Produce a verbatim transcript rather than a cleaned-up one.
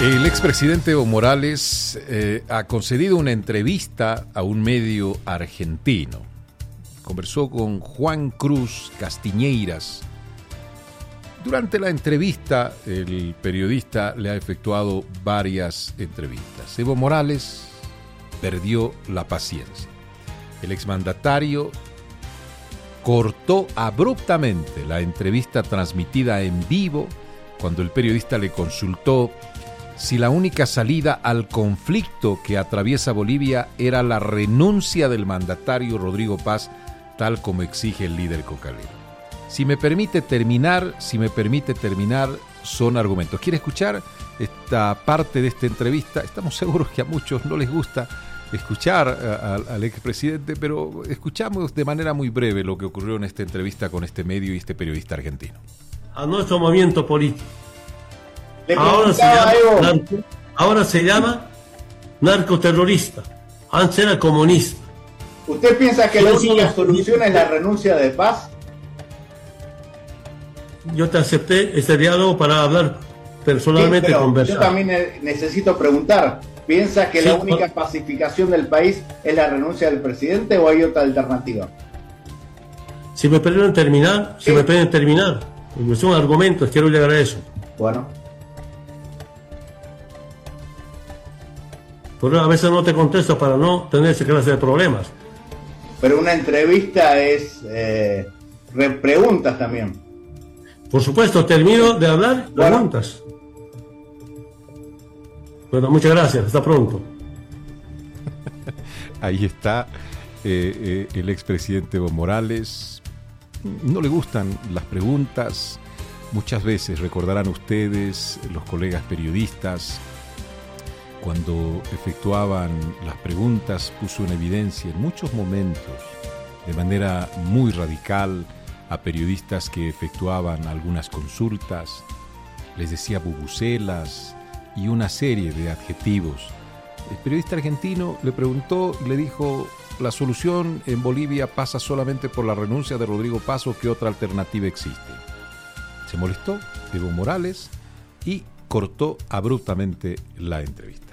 El expresidente Evo Morales eh, ha concedido una entrevista a un medio argentino. Conversó con Juan Cruz Castiñeiras. Durante la entrevista, el periodista le ha efectuado varias entrevistas. Evo Morales perdió la paciencia. El exmandatario cortó abruptamente la entrevista transmitida en vivo cuando el periodista le consultó si la única salida al conflicto que atraviesa Bolivia era la renuncia del mandatario Rodrigo Paz, tal como exige el líder cocalero. Si me permite terminar, si me permite terminar, son argumentos. ¿Quiere escuchar esta parte de esta entrevista? Estamos seguros que a muchos no les gusta escuchar a, a, al expresidente, pero escuchamos de manera muy breve lo que ocurrió en esta entrevista con este medio y este periodista argentino. A nuestro movimiento político. Ahora se, llama, narco, ahora se llama narcoterrorista. Antes era comunista. ¿Usted piensa que la única solución es la renuncia de Paz? Yo te acepté este diálogo para hablar personalmente, sí, conversar. Yo también necesito preguntar. ¿Piensa que sí, la única por... pacificación del país es la renuncia del presidente o hay otra alternativa? Si me pidieron terminar, sí. si me piden terminar. Son argumentos, quiero llegar a eso. Bueno. Pero a veces no te contesto para no tener esa clase de problemas. Pero una entrevista es eh, preguntas también. Por supuesto, termino de hablar, bueno. Preguntas. Bueno, muchas gracias, hasta pronto. Ahí está eh, eh, el expresidente Evo Morales. No le gustan las preguntas. Muchas veces, recordarán ustedes, los colegas periodistas, cuando efectuaban las preguntas, puso en evidencia en muchos momentos, de manera muy radical, a periodistas que efectuaban algunas consultas, les decía bubucelas y una serie de adjetivos. El periodista argentino le preguntó, le dijo, ¿la solución en Bolivia pasa solamente por la renuncia de Rodrigo Paz o qué otra alternativa existe? Se molestó Evo Morales y cortó abruptamente la entrevista.